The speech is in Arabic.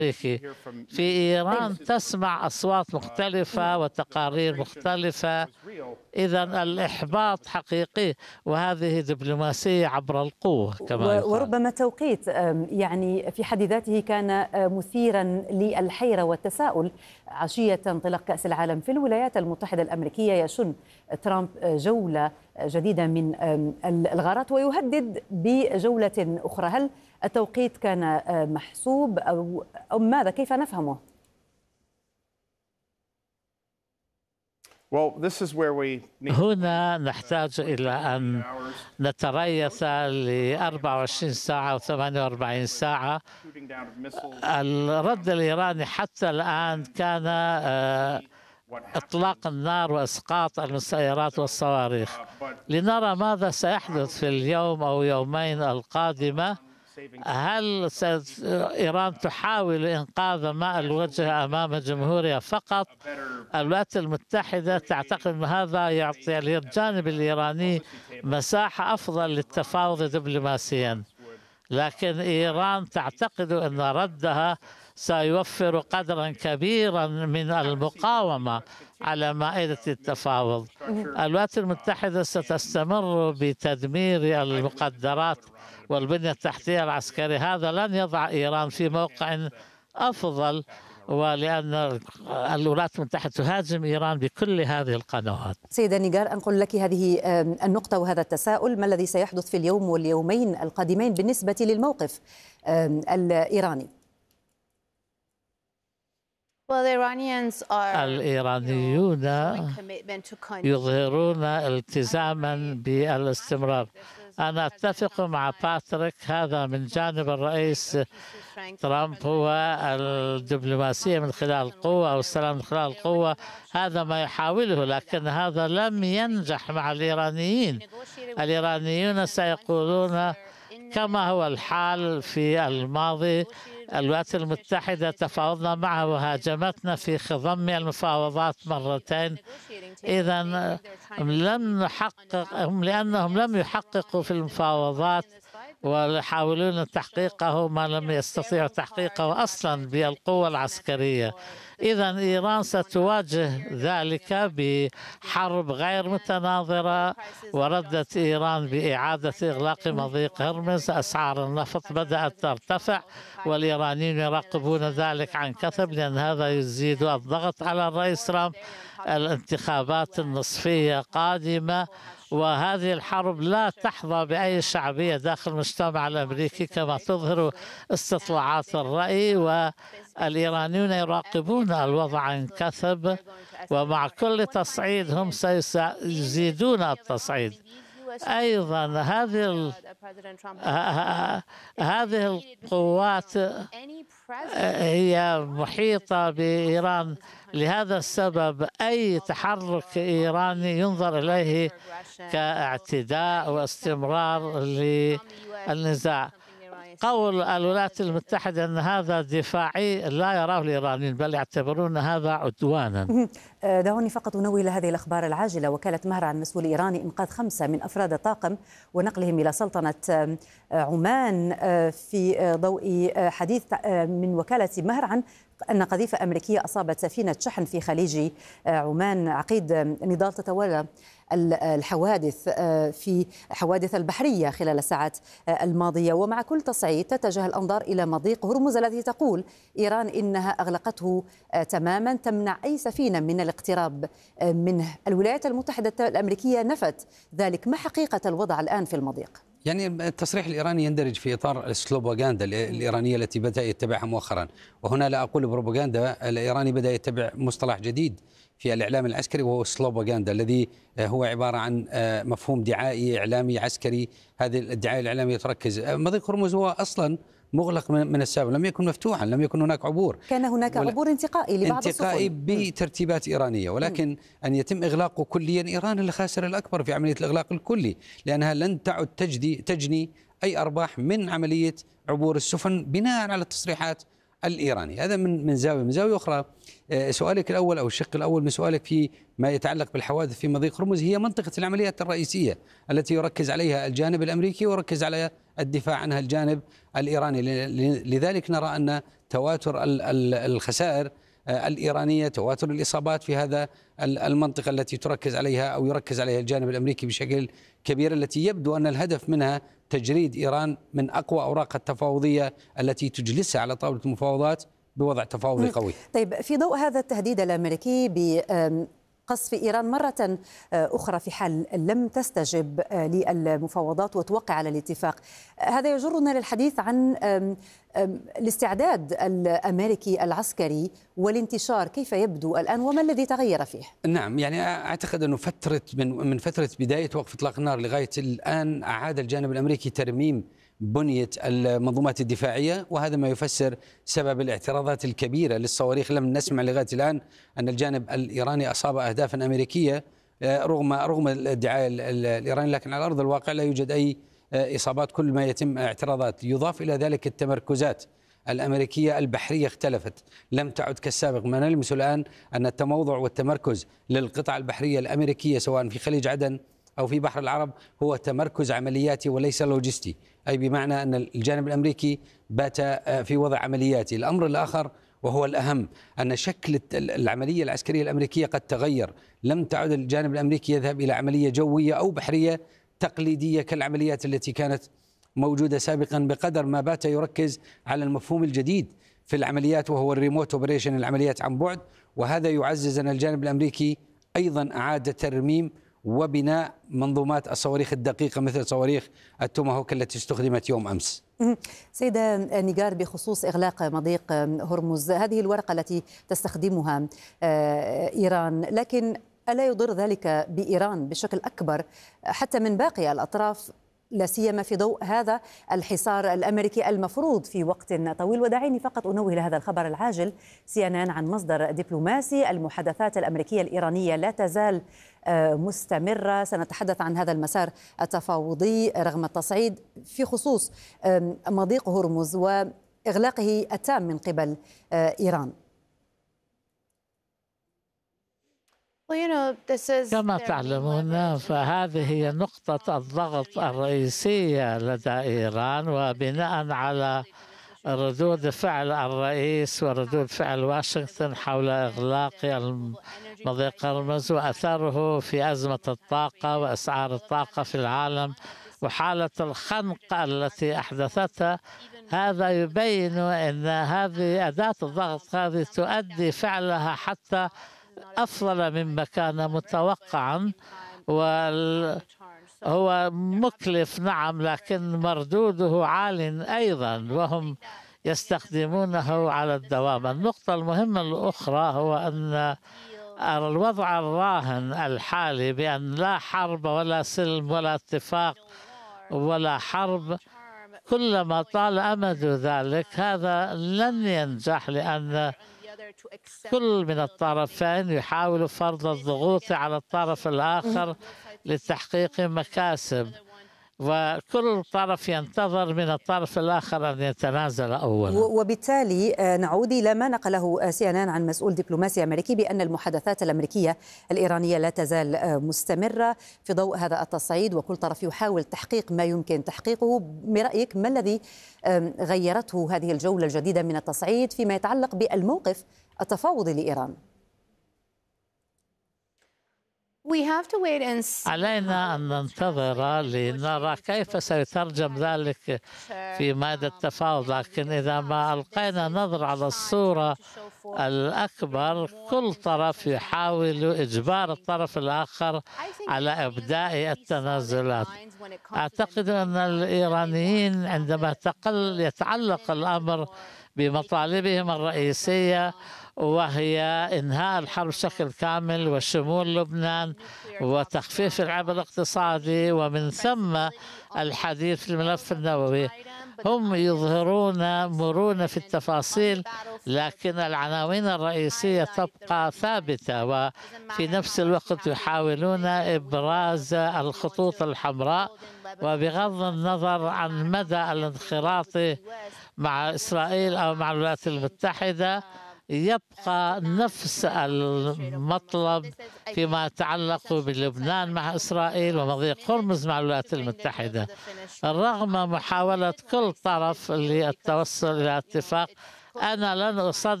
في إيران تسمع أصوات مختلفة وتقارير مختلفة، إذا الإحباط حقيقي، وهذه دبلوماسية عبر القوة كما يقال. وربما توقيت يعني في حد ذاته كان مثيرا للحيرة والتساؤل. عشية انطلاق كأس العالم في الولايات المتحدة الأمريكية يشن ترامب جولة جديدة من الغارات ويهدد بجولة أخرى. هل التوقيت كان محسوب أو ماذا؟ كيف نفهمه؟ هنا نحتاج إلى أن نتريث ل 24 ساعة و 48 ساعة. الرد الإيراني حتى الآن كان إطلاق النار وإسقاط المسيرات والصواريخ. لنرى ماذا سيحدث في اليوم أو يومين القادمة. هل إيران تحاول إنقاذ ماء الوجه أمام جمهورها فقط؟ الولايات المتحدة تعتقد أن هذا يعطي للجانب الإيراني مساحة أفضل للتفاوض دبلوماسيا، لكن إيران تعتقد أن ردها سيوفر قدرا كبيرا من المقاومة على مائدة التفاوض. الولايات المتحدة ستستمر بتدمير المقدرات والبنية التحتية العسكرية. هذا لن يضع إيران في موقع أفضل، ولأن الولايات المتحدة تهاجم إيران بكل هذه القنوات. سيدة نيجار، أنقل لك هذه النقطة وهذا التساؤل: ما الذي سيحدث في اليوم واليومين القادمين بالنسبة للموقف الإيراني؟ الإيرانيون يظهرون التزاما بالاستمرار. أنا أتفق مع باتريك، هذا من جانب الرئيس ترامب هو الدبلوماسية من خلال القوة أو السلام من خلال القوة، هذا ما يحاوله، لكن هذا لم ينجح مع الإيرانيين. الإيرانيون سيقولون كما هو الحال في الماضي، الولايات المتحدة تفاوضنا معها وهاجمتنا في خضم المفاوضات مرتين. إذا لم نحقق، لأنهم لم يحققوا في المفاوضات ويحاولون تحقيقه ما لم يستطيعوا تحقيقه أصلا بالقوة العسكرية. إذا إيران ستواجه ذلك بحرب غير متناظرة. وردت إيران بإعادة إغلاق مضيق هرمز. أسعار النفط بدأت ترتفع والإيرانيين يراقبون ذلك عن كثب، لأن هذا يزيد الضغط على الرئيس ترامب. الانتخابات النصفية قادمة، وهذه الحرب لا تحظى بأي شعبية داخل المجتمع الأمريكي كما تظهر استطلاعات الرأي، والإيرانيون يراقبون الوضع عن كثب، ومع كل تصعيد هم سيزيدون التصعيد. أيضا هذه القوات هي محيطة بإيران. لهذا السبب أي تحرك إيراني ينظر إليه كاعتداء واستمرار للنزاع. قول الولايات المتحدة أن هذا دفاعي لا يراه الإيرانيين، بل يعتبرون هذا عدوانا. دعوني فقط أنوه إلى هذه الأخبار العاجلة. وكالة مهر عن مسؤول إيراني إنقاذ 5 من أفراد الطاقم ونقلهم إلى سلطنة عمان، في ضوء حديث من وكالة مهر عن أن قذيفة أمريكية أصابت سفينة شحن في خليج عمان عقيد نضال تتوالى الحوادث في حوادث البحرية خلال الساعات الماضية. ومع كل تصعيد تتجه الأنظار إلى مضيق هرمز الذي تقول إيران إنها أغلقته تماما، تمنع أي سفينة من الاقتراب منه. الولايات المتحدة الأمريكية نفت ذلك. ما حقيقة الوضع الآن في المضيق؟ يعني التصريح الإيراني يندرج في إطار السلوباغندا الإيرانية التي بدأ يتبعها مؤخرا، وهنا لا أقول بروباغندا. الإيراني بدأ يتبع مصطلح جديد في الإعلام العسكري وهو السلوباغندا، الذي هو عبارة عن مفهوم دعائي إعلامي عسكري. هذه الدعاية الإعلامية تركز. مضيق هرمز هو أصلا مغلق من السابق، لم يكن مفتوحا، لم يكن هناك عبور. كان هناك عبور انتقائي لبعض انتقائي بترتيبات إيرانية، ولكن أن يتم إغلاقه كليا، إيران الخاسر الأكبر في عملية الإغلاق الكلي، لأنها لن تعد تجني أي أرباح من عملية عبور السفن بناء على التصريحات الإيراني. هذا من زاوية. من زاوية أخرى سؤالك الأول أو الشق الأول من سؤالك في ما يتعلق بالحوادث في مضيق هرمز، هي منطقة العمليات الرئيسية التي يركز عليها الجانب الأمريكي ويركز على الدفاع عنها الجانب الإيراني. لذلك نرى أن تواتر الخسائر الإيرانية، تواتر الإصابات في هذا المنطقة التي تركز عليها أو يركز عليها الجانب الأمريكي بشكل كبير، التي يبدو أن الهدف منها تجريد إيران من أقوى أوراق التفاوضية التي تجلسها على طاولة المفاوضات بوضع تفاوضي قوي. طيب، في ضوء هذا التهديد الأمريكي بقصف إيران مرة أخرى في حال لم تستجب للمفاوضات وتوقع على الاتفاق، هذا يجرنا للحديث عن الاستعداد الأمريكي العسكري والانتشار، كيف يبدو الآن وما الذي تغير فيه؟ نعم، يعني أعتقد أنه من فترة بداية وقف إطلاق النار لغاية الآن أعاد الجانب الأمريكي ترميم بنية المنظومات الدفاعية، وهذا ما يفسر سبب الاعتراضات الكبيرة للصواريخ. لم نسمع لغاية الآن أن الجانب الإيراني أصاب أهدافا أمريكية رغم الدعاية الإيراني، لكن على أرض الواقع لا يوجد أي إصابات، كل ما يتم اعتراضات. يضاف إلى ذلك التمركزات الأمريكية البحرية اختلفت، لم تعد كالسابق. ما نلمس الآن أن التموضع والتمركز للقطع البحرية الأمريكية سواء في خليج عدن أو في بحر العرب هو تمركز عملياتي وليس لوجستي، أي بمعنى أن الجانب الأمريكي بات في وضع عملياتي. الأمر الآخر وهو الأهم أن شكل العملية العسكرية الأمريكية قد تغير، لم تعد الجانب الأمريكي يذهب إلى عملية جوية أو بحرية تقليدية كالعمليات التي كانت موجودة سابقا، بقدر ما بات يركز على المفهوم الجديد في العمليات وهو الريموت اوبريشن، العمليات عن بعد. وهذا يعزز أن الجانب الأمريكي أيضا أعاد ترميم وبناء منظومات الصواريخ الدقيقة مثل صواريخ التوماهوك التي استخدمت يوم أمس. سيدة نيغار، بخصوص إغلاق مضيق هرمز، هذه الورقة التي تستخدمها إيران، لكن ألا يضر ذلك بإيران بشكل أكبر حتى من باقي الأطراف، لا سيما في ضوء هذا الحصار الأمريكي المفروض في وقت طويل؟ ودعيني فقط أنوه لهذا الخبر العاجل CNN عن مصدر دبلوماسي: المحادثات الأمريكية الإيرانية لا تزال مستمرة. سنتحدث عن هذا المسار التفاوضي رغم التصعيد في خصوص مضيق هرمز وإغلاقه التام من قبل إيران. كما تعلمون فهذه هي نقطة الضغط الرئيسية لدى إيران، وبناء على ردود فعل الرئيس وردود فعل واشنطن حول إغلاق مضيق هرمز وأثره في أزمة الطاقة وأسعار الطاقة في العالم وحالة الخنق التي أحدثتها، هذا يبين أن هذه أداة الضغط هذه تؤدي فعلها حتى أفضل مما كان متوقعا. وهو مكلف نعم، لكن مردوده عال أيضا، وهم يستخدمونه على الدوام. النقطة المهمة الأخرى هو أن الوضع الراهن الحالي بأن لا حرب ولا سلم ولا اتفاق ولا حرب، كلما طال أمد ذلك هذا لن ينجح، لأن كل من الطرفين يحاول فرض الضغوط على الطرف الآخر لتحقيق مكاسب، وكل طرف ينتظر من الطرف الآخر أن يتنازل أولا. وبالتالي نعود إلى ما نقله CNN عن مسؤول دبلوماسي أمريكي بأن المحادثات الأمريكية الإيرانية لا تزال مستمرة في ضوء هذا التصعيد، وكل طرف يحاول تحقيق ما يمكن تحقيقه. برأيك ما الذي غيرته هذه الجولة الجديدة من التصعيد فيما يتعلق بالموقف التفاوضي لإيران؟ علينا أن ننتظر لنرى كيف سيترجم ذلك في مادة التفاوض، لكن إذا ما ألقينا نظر على الصورة الأكبر، كل طرف يحاول إجبار الطرف الآخر على إبداء التنازلات. أعتقد أن الإيرانيين عندما يتعلق الأمر بمطالبهم الرئيسية وهي إنهاء الحرب بشكل كامل وشمول لبنان وتخفيف العبء الاقتصادي ومن ثم الحديث في الملف النووي، هم يظهرون مرونة في التفاصيل، لكن العناوين الرئيسية تبقى ثابتة، وفي نفس الوقت يحاولون إبراز الخطوط الحمراء وبغض النظر عن مدى الانخراط مع إسرائيل أو مع الولايات المتحدة يبقى نفس المطلب فيما يتعلق بلبنان مع إسرائيل ومضيق هرمز مع الولايات المتحدة، رغم محاولة كل طرف للتوصل إلى اتفاق. أنا لن أصدق